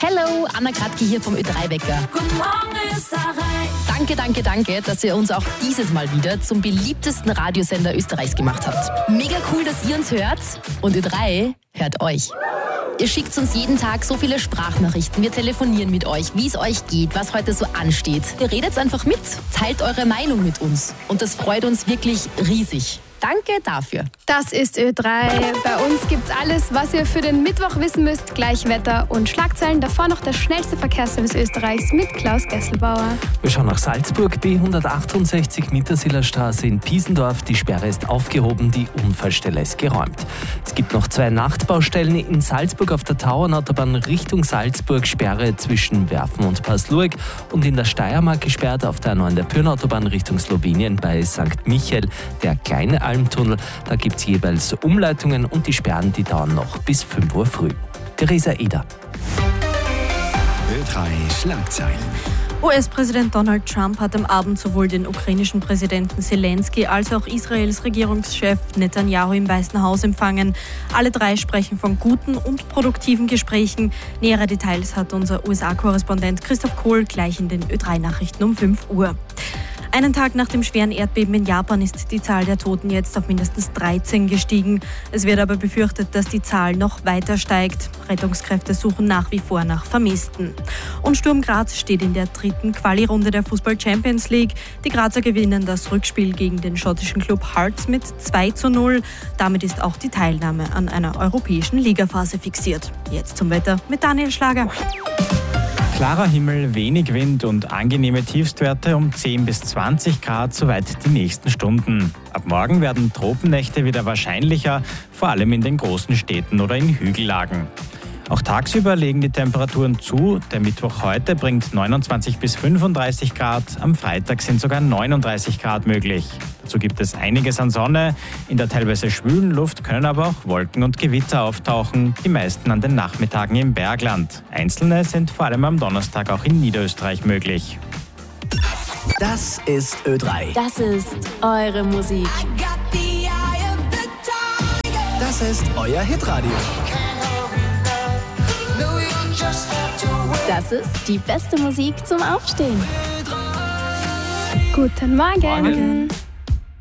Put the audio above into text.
Hello, Anna Kratke hier vom Ö3-Wecker. Guten Morgen, Österreich. Danke, dass ihr uns auch dieses Mal wieder zum beliebtesten Radiosender Österreichs gemacht habt. Mega cool, dass ihr uns hört und Ö3 hört euch. Ihr schickt uns jeden Tag so viele Sprachnachrichten, wir telefonieren mit euch, wie es euch geht, was heute so ansteht. Ihr redet einfach mit, teilt eure Meinung mit uns und das freut uns wirklich riesig. Danke dafür. Das ist Ö3. Bei uns gibt's alles, was ihr für den Mittwoch wissen müsst. Gleich Wetter und Schlagzeilen. Davor noch der schnellste Verkehrsservice Österreichs mit Klaus Gesselbauer. Wir schauen nach Salzburg, B168 Mittersillerstraße in Piesendorf. Die Sperre ist aufgehoben, die Unfallstelle ist geräumt. Es gibt noch 2 Nachtbaustellen in Salzburg auf der Tauernautobahn Richtung Salzburg. Sperre zwischen Werfen und Paslurg und in der Steiermark gesperrt auf der A9 der Pyrnautobahn Richtung Slowenien bei St. Michael. Der kleine Almtunnel, da gibt es jeweils Umleitungen und die Sperren, die dauern noch bis 5 Uhr früh. Theresa Eder. Ö3 Schlagzeilen. US-Präsident Donald Trump hat am Abend sowohl den ukrainischen Präsidenten Zelensky als auch Israels Regierungschef Netanyahu im Weißen Haus empfangen. Alle 3 sprechen von guten und produktiven Gesprächen. Nähere Details hat unser USA-Korrespondent Christoph Kohl gleich in den Ö3-Nachrichten um 5 Uhr. Einen Tag nach dem schweren Erdbeben in Japan ist die Zahl der Toten jetzt auf mindestens 13 gestiegen. Es wird aber befürchtet, dass die Zahl noch weiter steigt. Rettungskräfte suchen nach wie vor nach Vermissten. Und Sturm Graz steht in der 3. Quali-Runde der Fußball-Champions League. Die Grazer gewinnen das Rückspiel gegen den schottischen Club Hearts mit 2:0. Damit ist auch die Teilnahme an einer europäischen Ligaphase fixiert. Jetzt zum Wetter mit Daniel Schlager. Klarer Himmel, wenig Wind und angenehme Tiefstwerte um 10 bis 20 Grad, soweit die nächsten Stunden. Ab morgen werden Tropennächte wieder wahrscheinlicher, vor allem in den großen Städten oder in Hügellagen. Auch tagsüber legen die Temperaturen zu. Der Mittwoch heute bringt 29 bis 35 Grad. Am Freitag sind sogar 39 Grad möglich. Dazu gibt es einiges an Sonne. In der teilweise schwülen Luft können aber auch Wolken und Gewitter auftauchen. Die meisten an den Nachmittagen im Bergland. Einzelne sind vor allem am Donnerstag auch in Niederösterreich möglich. Das ist Ö3. Das ist eure Musik. Das ist euer Hitradio. Das ist die beste Musik zum Aufstehen. Guten Morgen.